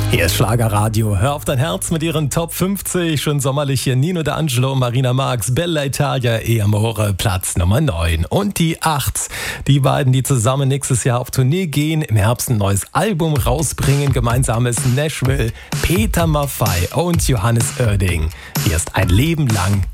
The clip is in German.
Hier ist Schlagerradio. Hör auf dein Herz mit ihren Top 50. Schon sommerlich hier Nino D'Angelo, Marina Marx, Bella Italia, E Amore, Platz Nummer 9. Und die 8. Die beiden, die zusammen nächstes Jahr auf Tournee gehen, im Herbst ein neues Album rausbringen. Gemeinsam ist Nashville, Peter Maffay und Johannes Oerding. Hier ist Ein Leben lang